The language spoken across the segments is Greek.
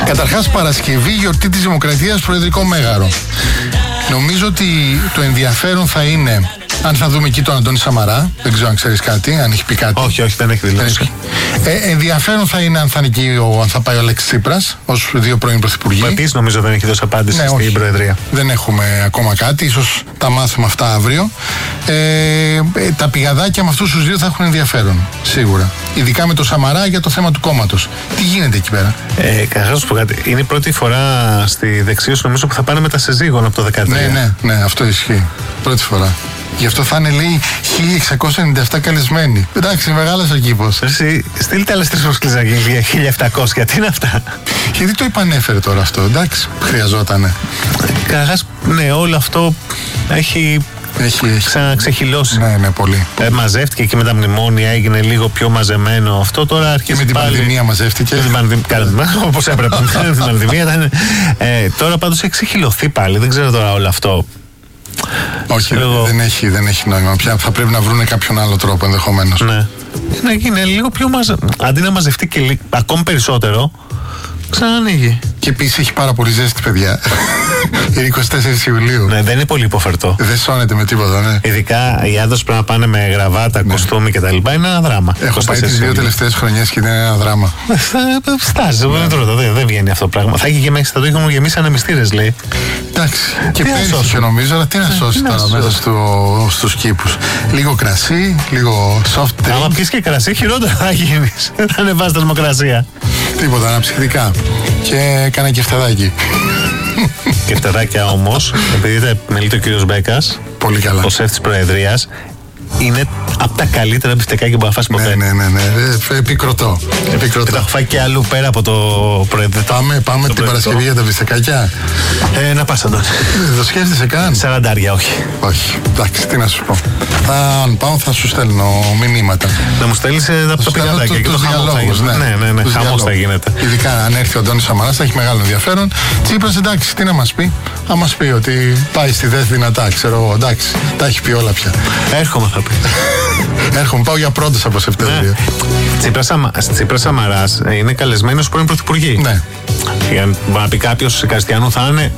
Καταρχάς, Παρασκευή, γιορτή της Δημοκρατίας, Προεδρικό Μέγαρο. Νομίζω ότι το ενδιαφέρον θα είναι αν θα δούμε εκεί τον Αντώνη Σαμαρά. Δεν ξέρω αν ξέρεις κάτι, αν έχει πει κάτι. Όχι, δεν έχει δηλώσει. Ενδιαφέρον θα είναι αν θα είναι εκεί αν θα πάει ο Αλέξης Τσίπρας ως δύο πρώην πρωθυπουργοί. Επίσης νομίζω δεν έχει δώσει απάντηση στην Προεδρία. Δεν έχουμε ακόμα κάτι, ίσως τα μάθουμε αυτά αύριο. Τα πηγαδάκια με αυτούς τους δύο θα έχουν ενδιαφέρον, σίγουρα. Ειδικά με το Σαμαρά για το θέμα του κόμματος. Τι γίνεται εκεί πέρα? Καταρχάς να σου πω κάτι. Είναι η πρώτη φορά στη δεξίωση νομίζω που θα πάνε με τα σεζίγων από το 2013. Ναι, αυτό ισχύει. Πρώτη φορά. Γι' αυτό θα είναι, λέει, 1697 καλεσμένοι. Εντάξει, μεγάλος ο κήπος. Εσύ, στείλτε άλλες 3 προσκλήσεις για 1700, γιατί είναι αυτά? Γιατί το επανέφερε τώρα αυτό, εντάξει, χρειαζότανε. Καταρχάς, ναι, όλο αυτό έχει ξαναξεχυλώσει. Ναι, πολύ. Μαζεύτηκε και με τα μνημόνια, έγινε λίγο πιο μαζεμένο. Αυτό τώρα αρχίζει. Και με την πανδημία μαζεύτηκε. Όπως έπρεπε. Με την πανδημία ήταν. Τώρα πάντως έχει ξεχυλωθεί πάλι. Δεν ξέρω τώρα όλο αυτό. Όχι, δεν έχει νόημα. Πια θα πρέπει να βρουν κάποιον άλλο τρόπο ενδεχομένως. Ναι. Να γίνει λίγο πιο αντί να μαζευτεί και ακόμη περισσότερο, ξανανοίγει. Και επίσης έχει πάρα πολύ ζέστη, παιδιά. Είναι 24 Ιουλίου. Ναι, δεν είναι πολύ υποφερτό. Δεν σώνεται με τίποτα, ναι. Ειδικά οι άντρες πρέπει να πάνε με γραβάτα, κοστούμι κτλ. Είναι ένα δράμα. Έχω πάει τις 2 τελευταίες χρονιές και είναι ένα δράμα. Φτάσει, δεν βγαίνει αυτό το πράγμα. Θα το είχαμε γεμίσει ανεμιστήρες, λέει. Εντάξει. Και πέρυσι νομίζω, αλλά τι να σώσει τώρα μέσα στους κήπους. Λίγο κρασί, λίγο soft drink. Άμα πιεις και κρασί, χειρότερα θα γίνεις. Θα ανεβάσει τα θερμοκρασία. Τίποτα, αναψυχτικά. Και κάνα κεφτεδάκι. Κεφτεδάκια όμως, επειδή μελείται ο κύριος Μπέκας, πολύ καλά, ο σεφ της Προεδρίας, είναι από τα καλύτερα μπιφτεκάκια που θα φας ποτέ. Ναι. Επικροτώ. Και τα έχω φάει και αλλού πέρα από το Προεδρικό. Πάμε την Παρασκευή για τα μπιφτεκάκια. Να πας, Αντώνη. Δεν το σκέφτεσαι καν? 40, όχι. Όχι. Εντάξει, τι να σου πω. Αν πάω θα σου στέλνω μηνύματα. Να μου στέλνεις από το πηγαδάκια και το χαμός. Ναι, χαμός θα γίνεται. Ειδικά αν έρθει ο Αντώνης Σαμαράς θα έχει μεγάλο ενδιαφέρον. Τσίπρας, εντάξει, τι να μας πει? Αν μας πει ότι πάει στη ΔΕΘ δυνατά, ξέρω εγώ, εντάξει, τα έχει πει όλα πια. Έρχομαι, θα πει. Έρχομαι, πάω για πρώτος από Σεπτέμβριο. Τσίπρας Σαμαράς είναι καλεσμένοι ως πρώην πρωθυπουργοί. Ναι. Για να πει κάποιος Καστιανού θα είναι.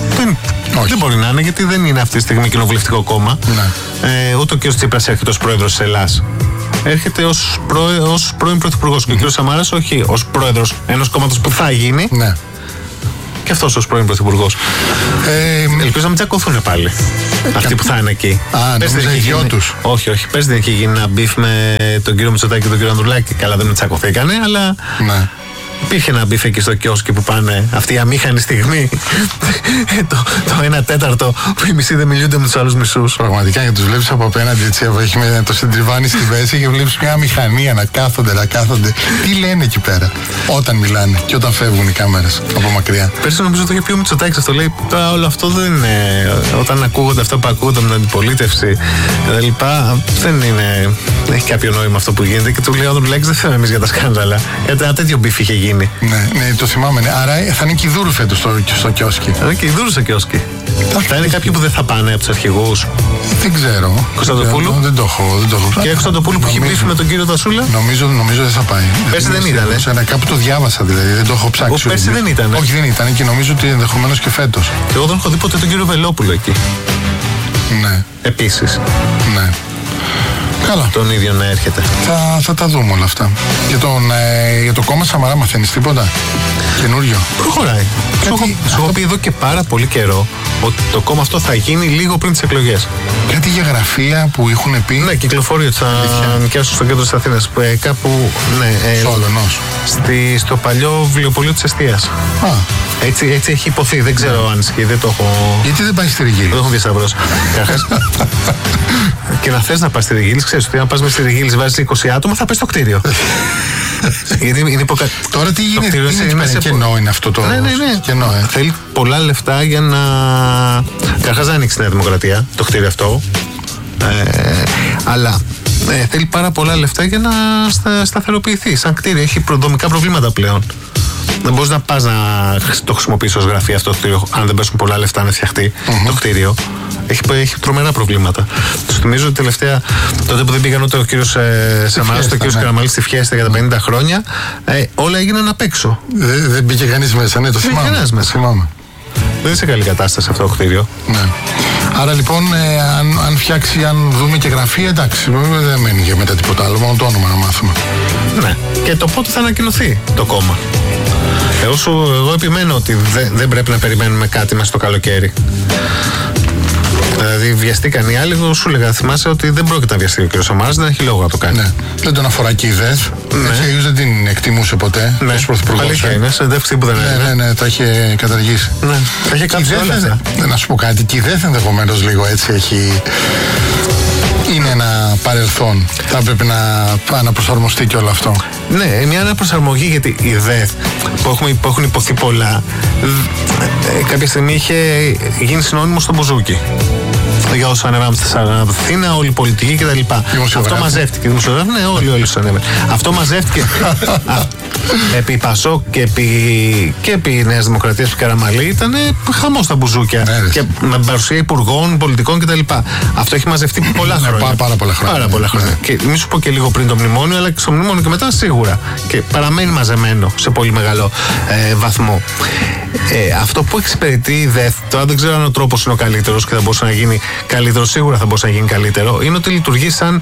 Δεν μπορεί να είναι, γιατί δεν είναι αυτή τη στιγμή κοινοβουλευτικό κόμμα. Ναι. Ούτε ο κ. Τσίπρας έρχεται ως πρόεδρος της Ελλάς. Έρχεται ως πρώην πρωθυπουργός. Και ο κ. Σαμαράς όχι ως πρόεδρος ενός κόμματος που θα γίνει. Ναι. Και αυτός ως πρώην πρωθυπουργός. Ελπίζω να μην τσακωθούν πάλι αυτοί που θα είναι εκεί. Νόμιζα οι δυο τους. Όχι. Πες δεν έχει γίνει ένα μπιφ με τον κύριο Μητσοτάκη και τον κύριο Ανδρουλάκη. Καλά, δεν τσακωθήκανε, αλλά. Ναι. Υπήρχε ένα μπιφ εκεί στο κιόσκι που πάνε αυτή η αμήχανη στιγμή. το 1/4 που οι μισοί δεν μιλούνται με τους άλλους μισούς. Πραγματικά, γιατί τους βλέπεις από απέναντι έτσι, έχει με το συντριβάνι στη μέση και βλέπεις μια μηχανία να κάθονται. Τι λένε εκεί πέρα όταν μιλάνε και όταν φεύγουν οι κάμερες από μακριά. Πέρσι νομίζω το είχε πει ο Μητσοτάκης αυτό. Λέει τώρα όλο αυτό δεν είναι. Όταν ακούγονται αυτά που ακούγονται με την αντιπολίτευση κτλ. Δεν είναι. Δεν έχει κάποιο νόημα αυτό που γίνεται. Και του λέει ο Ανδρουλάκης, δεν θέλουμε εμείς για τα σκάνδαλα. Γιατί ένα τέτοιο μπιφ είχε γίνει. Ναι, το θυμάμαι. Ναι. Άρα θα είναι και η Δούρου φέτος στο κιόσκι. Θα είναι και η Δούρου στο κιόσκι. Θα είναι κάποιοι που δεν θα πάνε από τους αρχηγούς. Δεν ξέρω. Κωνσταντοπούλου. Δεν το έχω. Και Κωνσταντοπούλου που έχει μπιφ με τον κύριο Τασούλα. Νομίζω δεν θα πάει. Πέρσι δεν ήταν. Κάπου το διάβασα δηλαδή. Δεν το έχω ψάξει. Πέρσι δεν ήταν. Όχι, δεν ήταν και νομίζω ότι ενδεχομένως και φέτος. Και εγώ δεν έχω δει ποτέ τον κύριο Βελόπουλο εκεί. Ναι. Επίσης. Ναι. Καλά. Τον ίδιο να έρχεται. Θα τα δούμε όλα αυτά. Για το κόμμα Σαμαρά μαθαίνεις τίποτα καινούριο? Προχωράει. Σου έχω πει εδώ και πάρα πολύ καιρό ότι το κόμμα αυτό θα γίνει λίγο πριν τις εκλογές. Κάτι για γραφεία που έχουν πει. Ναι, κυκλοφορεί ότι θα νοικιάσουν στο κέντρο της Αθήνας. Κάπου. Ναι, Σόλωνος. Στο παλιό βιβλιοπωλείο της Εστίας. Έτσι έχει υποθεί. Δεν ξέρω αν ισχύει. Δεν το έχω. Γιατί δεν πάει στη Ριγίλη? Δεν το έχω διασταυρώσει. Και να θες να πας στη Ριγίλη, ξέρεις ότι αν πας με στη Ριγίλη βάζεις 20 άτομα, θα πες στο κτίριο. Γιατί είναι Τώρα τι γίνεται, είναι κενό είναι αυτό το. Ναι. Κενό, Θέλει πολλά λεφτά για να. Καταρχάς να ανοίξει η Νέα Δημοκρατία, το κτίριο αυτό. Αλλά θέλει πάρα πολλά λεφτά για να σταθεροποιηθεί. Σαν κτίριο έχει δομικά προβλήματα πλέον. Δεν μπορείς να πας να το χρησιμοποιήσεις ως γραφείο αυτό το κτίριο, αν δεν πέσουν πολλά λεφτά να φτιαχτεί το κτίριο. Έχει τρομερά προβλήματα. Τους θυμίζω ότι τελευταία, τότε που δεν πήγαν ούτε ο κύριος Σαμαράς, ούτε ο κύριος Καραμανλής στη Φιέστα για τα 50 χρόνια, όλα έγιναν απ' έξω. Δεν μπήκε κανείς μέσα, ναι, το θυμάμαι. Δεν είναι σε καλή κατάσταση αυτό το κτίριο. Ναι. Άρα λοιπόν, αν φτιάξει, αν δούμε και γραφεία, εντάξει, δεν μένει και μετά τίποτα άλλο, μόνο το όνομα να μάθουμε. Ναι. Και το πότε θα ανακοινωθεί το κόμμα. Εγώ επιμένω ότι δεν πρέπει να περιμένουμε κάτι μέσα στο καλοκαίρι. Δηλαδή, βιαστήκαν οι άλλοι, σου έλεγα, θυμάσαι ότι δεν πρόκειται να βιαστεί ο κ. Σαμαράς, δεν έχει λόγο να το κάνει. Ναι. Δεν τον αφορά και η ΔΕΘ. Ναι. Δεν την εκτιμούσε ποτέ. Ναι. Ως πρωθυπουργός. Αλήθεια είναι, σε δεύτερη που δεν είναι. Ναι, τα είχε καταργήσει. Ναι. Τα είχε κάψει όλα αυτά. Να σου πω κάτι, και η ΔΕΘ ενδεχομένως λίγο έτσι έχει. Είναι ένα παρελθόν. Θα πρέπει να αναπροσαρμοστεί και όλο αυτό. Ναι, μια αναπροσαρμογή, γιατί η ΔΕΘ που έχουν υποθεί πολλά, κάποια στιγμή είχε γίνει συνώνυμο στο μπουζούκι. Για όσους ανέβαμε στην Αθήνα, όλη η πολιτική κτλ. Αυτό μαζεύτηκε. Ναι, όλοι σου ανέβαινε. Αυτό μαζεύτηκε επί Πασόκ και επί Νέας Δημοκρατίας του Καραμανλή. Ήταν χαμός τα μπουζούκια. Και με παρουσία υπουργών, πολιτικών κτλ. Αυτό έχει μαζευτεί πολλά χρόνια. Πάρα πολλά χρόνια. Και μη σου πω και λίγο πριν το μνημόνιο, αλλά και στο μνημόνιο και μετά σίγουρα. Και παραμένει μαζεμένο σε πολύ μεγάλο βαθμό. Αυτό που εξυπηρετεί η ΔΕΘ, τώρα δεν ξέρω αν ο τρόπος είναι ο καλύτερος και θα μπορούσε να γίνει καλύτερο, σίγουρα θα μπορούσε να γίνει καλύτερο, είναι ότι λειτουργεί σαν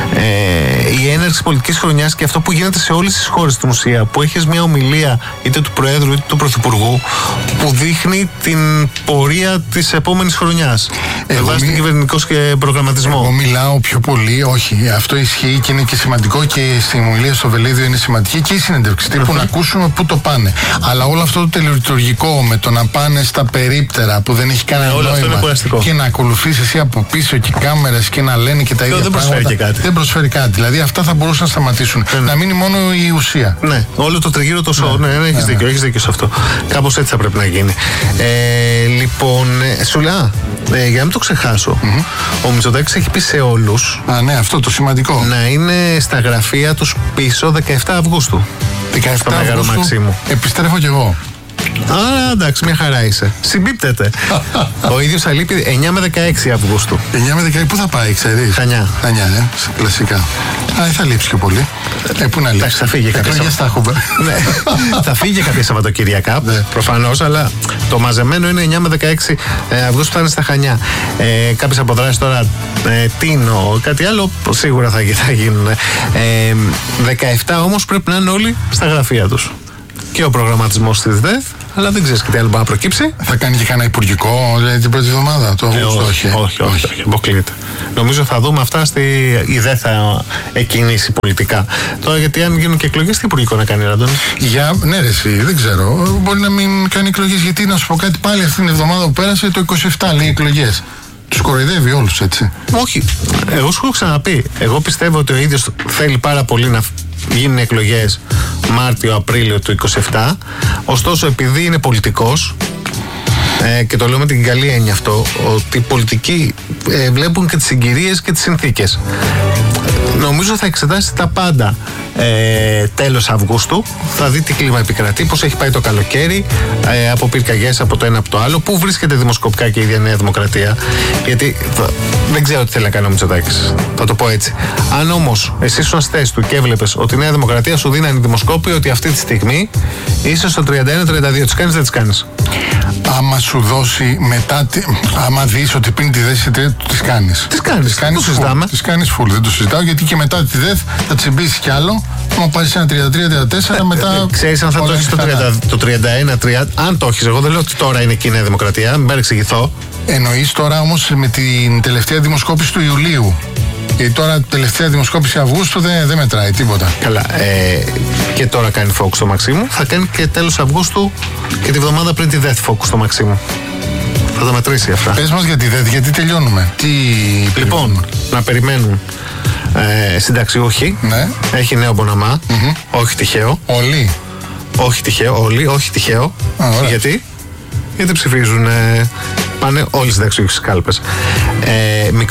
η έναρξη πολιτικής χρονιάς και αυτό που γίνεται σε όλες τις χώρες στην ουσία. Που έχεις μια ομιλία είτε του Προέδρου είτε του Πρωθυπουργού που δείχνει την πορεία της επόμενης χρονιάς. Με βάση την κυβερνητικό προγραμματισμό. Εγώ μιλάω πιο πολύ, όχι. Αυτό ισχύει και είναι και σημαντικό και στην ομιλία στο Βελίδιο είναι σημαντική και η συνέντευξη τύπου να ακούσουμε πού το πάνε. Αλλά όλο αυτό το τελετουργικό με το να πάνε στα περίπτερα που δεν έχει κανένα νόημα και να ακολουθείς εσύ από πίσω και κάμερες και να λένε και τα ίδια πράγματα. Δεν προσφέρει κάτι. Δηλαδή αυτά θα μπορούσαν να σταματήσουν. Να μείνει μόνο η ουσία. Ναι, όλο το τριγύρω το σώμα. Ναι, έχεις δίκιο σε αυτό. Κάπως έτσι θα πρέπει να γίνει. Λοιπόν, σου λέω, για να μην το ξεχάσω, ο Μητσοτάκης έχει πει σε όλους. Ναι, αυτό το σημαντικό. Να είναι στα γραφεία τους πίσω 17 Αυγούστου. 17 Αυγούστου. Επιστρέφω κι εγώ. Άρα εντάξει, μια χαρά είσαι. Συμπίπτεται. Ο ίδιος θα λείπει 9 με 16 Αυγούστου. 9 με 16, πού θα πάει, ξέρεις? Χανιά. Χανιά, κλασικά. Θα λείψει και πολύ. Πού να λείψει? Θα φύγει κάποια Σαββατοκύριακα. Θα φύγει κάποια Σαββατοκύριακα, προφανώς, αλλά το μαζεμένο είναι 9 με 16 Αυγούστου που θα είναι στα Χανιά. Κάποιες αποδράσεις τώρα, Τίνο, κάτι άλλο, σίγουρα θα γίνουν. 17 όμως πρέπει να είναι όλοι στα γραφεία τους. Και ο προγραμματισμός της ΔΕΘ, αλλά δεν ξέρεις και τι άλλο μπορεί να προκύψει. Θα κάνει και κανένα υπουργικό την πρώτη εβδομάδα, το όχι, αποκλείεται. Νομίζω θα δούμε αυτά η ΔΕΘ θα εκκινήσει πολιτικά. Τώρα, γιατί αν γίνουν και εκλογές, τι υπουργικό να κάνει, Ραντώνη? Ναι, ρε, εσύ, δεν ξέρω. Μπορεί να μην κάνει εκλογές, γιατί να σου πω κάτι, πάλι αυτήν την εβδομάδα που πέρασε, το 27 λέει εκλογές. Τους κοροϊδεύει όλους, έτσι. Όχι. Εγώ σου έχω ξαναπεί. Εγώ πιστεύω ότι ο ίδιος θέλει πάρα πολύ να γίνουν εκλογές Μάρτιο-Απρίλιο του 27. Ωστόσο, επειδή είναι πολιτικός, και το λέω με την καλή έννοια αυτό, ότι οι πολιτικοί βλέπουν και τις συγκυρίες και τις συνθήκες. Νομίζω θα εξετάσει τα πάντα τέλος Αυγούστου. Θα δει τι κλίμα επικρατεί, πώς έχει πάει το καλοκαίρι, από πυρκαγιές από το ένα από το άλλο, πού βρίσκεται δημοσκοπικά και η ίδια Νέα Δημοκρατία. Γιατί δεν ξέρω τι θέλει να κάνει ο Μητσοτάκης. Θα το πω έτσι. Αν όμως εσύ ήσουν στη θέση του και έβλεπες ότι η Νέα Δημοκρατία σου δίνανε δημοσκόπιο ότι αυτή τη στιγμή είσαι στο 31-32, τις κάνεις, δεν τις κάνεις? Άμα σου δώσει μετά, άμα δεις ότι πριν τη θέση του, τις κάνεις. Τις κάνεις full, δεν το συζητάω, γιατί και μετά τη ΔΕΘ θα τσιμπήσεις κι άλλο. Άμα πάρεις ένα 33-34, μετά. Ξέρεις αν θα το έχεις το 31-30, αν το έχεις, εγώ δεν λέω ότι τώρα είναι και η Νέα Δημοκρατία, μην παρεξηγηθώ. Εννοείς τώρα όμως με την τελευταία δημοσκόπηση του Ιουλίου? Γιατί τώρα τελευταία δημοσκόπηση Αυγούστου δεν μετράει τίποτα. Καλά. Και τώρα κάνει focus στο Μαξίμου. Θα κάνει και τέλος Αυγούστου και τη βδομάδα πριν τη ΔΕΘ focus στο Μαξίμου. Θα τα μετρήσει αυτά. Πες μας για τη ΔΕΘ, γιατί τελειώνουμε. Λοιπόν, να περιμένουν συνταξιούχοι. Ναι. Έχει νέο μποναμά. Όχι τυχαίο. Όλοι. Όχι τυχαίο. Όλοι, όχι τυχαίο. Γιατί? Γιατί ψηφίζουν. Πάνε όλοι οι συνταξιούχοι στις κάλπες.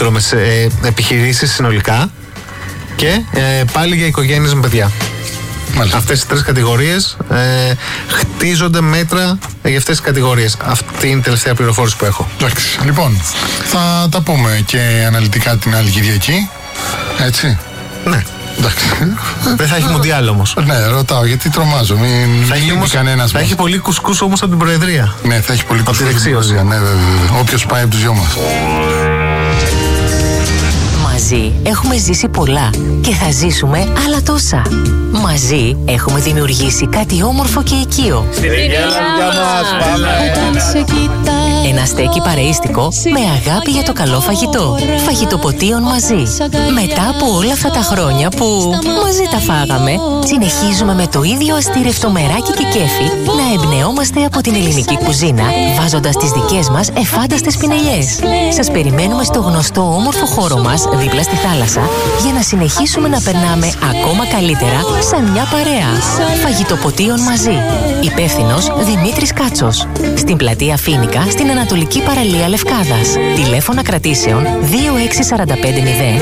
Επιχειρήσεις συνολικά και πάλι για οικογένειες με παιδιά. Αυτές οι 3 κατηγορίες χτίζονται μέτρα για αυτές τις κατηγορίες. Αυτή είναι η τελευταία πληροφόρηση που έχω. Εντάξει. Λοιπόν, θα τα πούμε και αναλυτικά την άλλη Κυριακή. Έτσι. Ναι. Εντάξει. Δεν θα έχει μουντιάλ όμως. Ναι, ρωτάω γιατί τρομάζω. Θα έχει κανένας. Θα έχει πολύ κουσκούς όμως από την Προεδρία. Ναι, θα έχει πολύ κουσκούς από την Προεδρία. Ναι, βέβαια. Όποιος πάει από τους δυο μας. Μαζί έχουμε ζήσει πολλά και θα ζήσουμε άλλα τόσα. Μαζί έχουμε δημιουργήσει κάτι όμορφο και οικείο. Στην οικία μας πάμε. Ένα στέκι παρεΐστικο με αγάπη για το καλό φαγητό. Φαγητοποτίων μαζί. Μετά από όλα αυτά τα χρόνια που μαζί τα φάγαμε, συνεχίζουμε με το ίδιο αστήρευτο μεράκι και κέφι να εμπνεόμαστε από την ελληνική κουζίνα, βάζοντας τις δικές μας εφάνταστες πινελιές. Σας περιμένουμε στο γνωστό όμορφο χώρο μας δίπλα στη θάλασσα για να συνεχίσουμε να περνάμε ακόμα καλύτερα σαν μια παρέα. Φαγητοποτίων μαζί. Υπεύθυνος Δημήτρης Κάτσος. Στην πλατεία Φοίνικα, στην Ανατολική Παραλία Λευκάδας. Τηλέφωνα κρατήσεων 26450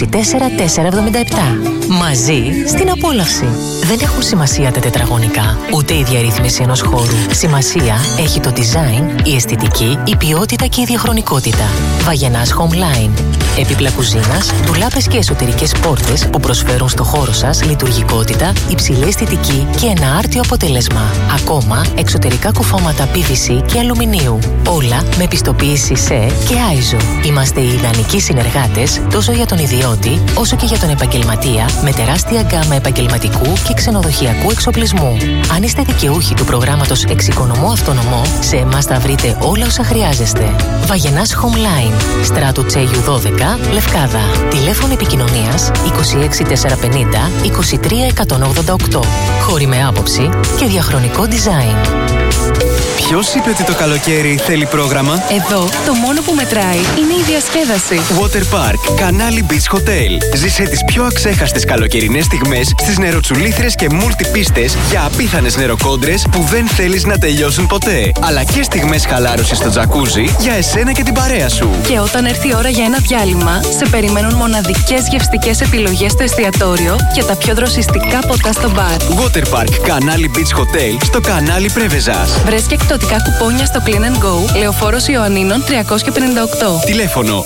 24477. Μαζί στην απόλαυση. Δεν έχουν σημασία τα τετραγωνικά, ούτε η διαρρύθμιση ενός χώρου. Σημασία έχει το design, η αισθητική, η ποιότητα και η διαχρονικότητα. Βαγενάς Homeline. Έπιπλα κουζίνας, ντουλάπες και εσωτερικές πόρτες που προσφέρουν στο χώρο σας λειτουργικότητα, υψηλή αισθητική και ένα άρτιο αποτέλεσμα. Ακόμα, εξωτερικά κουφώματα PVC και αλουμινίου. Όλα με πιστοποίηση ΣΕ και ISO. Είμαστε οι ιδανικοί συνεργάτες τόσο για τον ιδιώτη όσο και για τον επαγγελματία, με τεράστια γκάμα επαγγελματικού και ξενοδοχειακού εξοπλισμού. Αν είστε δικαιούχοι του προγράμματος Εξοικονομώ Αυτονομώ, σε εμάς θα βρείτε όλα όσα χρειάζεστε. Βαγενάς Homeline, Στράτου Τσέγιου 12, Λευκάδα. Τηλέφωνο επικοινωνίας 26450 23188. Χώροι με άποψη και διαχρονικό design. Ποιος είπε ότι το καλοκαίρι θέλει πρόγραμμα? Εδώ το μόνο που μετράει είναι η διασκέδαση. Water Park, Κανάλι Beach Hotel. Ζήσε τις πιο αξέχαστες καλοκαιρινές στιγμές στις νεροτσουλήθρες και μουλτιπίστες για απίθανες νεροκόντρες που δεν θέλεις να τελειώσουν ποτέ. Αλλά και στιγμές χαλάρωσης στο τζακούζι για εσένα και την παρέα σου. Και όταν έρθει η ώρα για ένα διάλειμμα, σε περιμένουν μοναδικές γευστικές επιλογές στο εστιατόριο και τα πιο δροσιστικά ποτά στο μπαρ. Water Park, Κανάλι Beach Hotel στο Κανάλι Πρέβεζας. Βρες και εκπτωτικά κουπόνια στο Clean & Go, Λεωφόρος Ιωαννίνων 358. Τηλέφωνο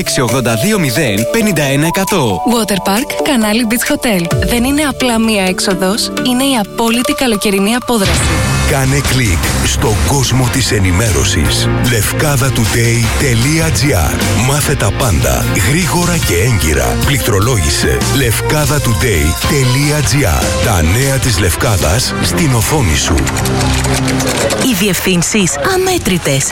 26820 51100. Water Park, Κανάλι Beach Hotel. Δεν είναι απλά μία έξοδος, είναι η απόλυτη καλοκαιρινή απόδραση. Κάνε κλικ στον κόσμο της ενημέρωσης. Lefkadatoday.gr. Μάθε τα πάντα γρήγορα και έγκυρα. Πληκτρολόγησε Lefkadatoday.gr. Τα νέα της Λευκάδας στην οθόνη σου. Οι διευθύνσεις αμέτρητες.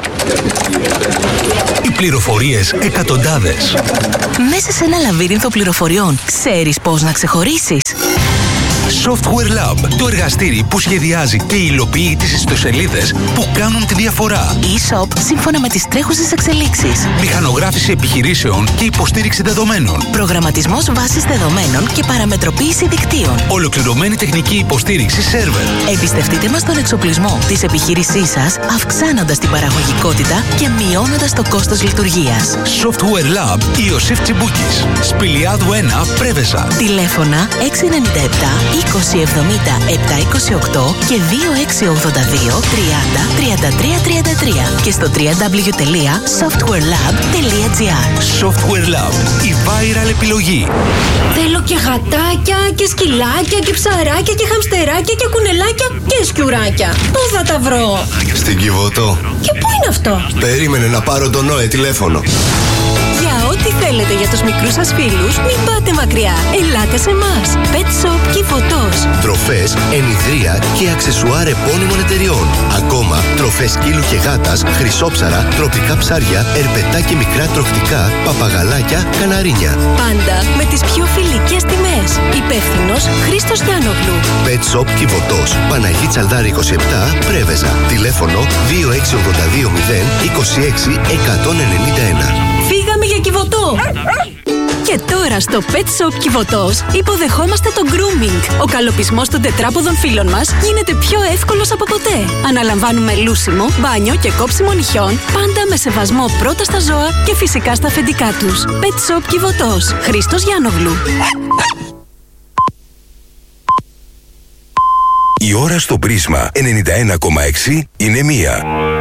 Οι πληροφορίες εκατοντάδες. Μέσα σε ένα λαβύρινθο πληροφοριών, ξέρεις πώς να ξεχωρίσεις. Software Lab, το εργαστήρι που σχεδιάζει και υλοποιεί τις ιστοσελίδες που κάνουν τη διαφορά. E-shop σύμφωνα με τις τρέχουσες εξελίξεις. Μηχανογράφηση επιχειρήσεων και υποστήριξη δεδομένων. Προγραμματισμός βάσης δεδομένων και παραμετροποίηση δικτύων. Ολοκληρωμένη τεχνική υποστήριξη σερβερ. Εμπιστευτείτε μας τον εξοπλισμό της επιχείρησής σας, αυξάνοντας την παραγωγικότητα και μειώνοντας το κόστος λειτουργίας. Software Lab Ιωσήφ Τσιμπούκης. Σπηλιάδου 1, Πρέβεζα. Τηλέφωνα 697 2070 728 και 2682 30 33 33 και στο www.softwarelab.gr. Software Lab, η viral επιλογή. Θέλω και γατάκια και σκυλάκια και ψαράκια και χαμστεράκια και κουνελάκια και σκιουράκια. Πού θα τα βρω? Στην Κιβωτό. Και πού είναι αυτό? Περίμενε να πάρω τον Νόε τηλέφωνο. Για ό,τι θέλετε για τους μικρούς σας φίλους, μην πάτε μακριά. Ελάτε σε εμάς. Pet Shop Κιβωτός. Τροφές, ενιδρία και αξεσουάρ επώνυμων εταιριών. Ακόμα, τροφές σκύλου και γάτας, χρυσόψαρα, τροπικά ψάρια, ερπετά και μικρά τροχτικά, παπαγαλάκια, καναρίνια. Πάντα με τις πιο φιλικές τιμές. Υπεύθυνος Χρήστος Γιάννογλου. Pet Shop Κιβωτός. Παναγί Τσαλδάρη 27, Πρέβεζα. Τηλέφωνο 26820 26 191. Φύγαμε για Κιβωτό! Και τώρα στο Pet Shop Κιβωτός υποδεχόμαστε το grooming. Ο καλοπισμός των τετράποδων φύλων μας γίνεται πιο εύκολος από ποτέ. Αναλαμβάνουμε λούσιμο, μπάνιο και κόψιμο νυχιών, πάντα με σεβασμό πρώτα στα ζώα και φυσικά στα αφεντικά τους. Pet Shop Κιβωτός. Χρήστος Γιάννογλου. Η ώρα στο πρίσμα 91,6 είναι 1.